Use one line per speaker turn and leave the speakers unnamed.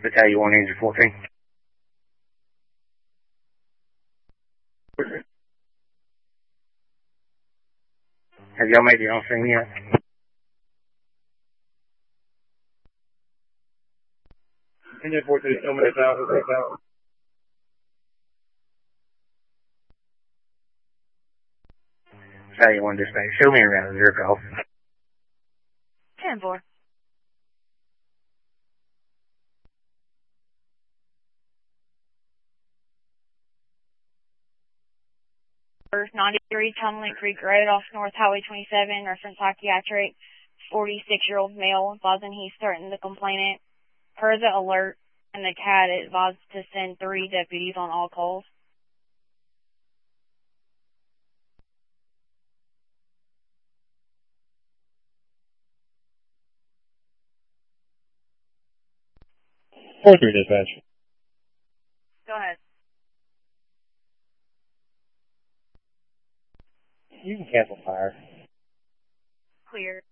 Battalion 1, Angel 14. Have y'all made it on scene yet? Angel 14, show me the out. Battalion 1 dispatch, show me around the jerk off.
10-4. First 93 Tumbling Creek Road off North Highway 27, reference psychiatric, 46-year-old male, advising he's threatened the complainant. Per the alert, and the CAD advised to send 3 deputies on all calls.
Four three dispatch.
Go ahead.
You can cancel fire.
Clear.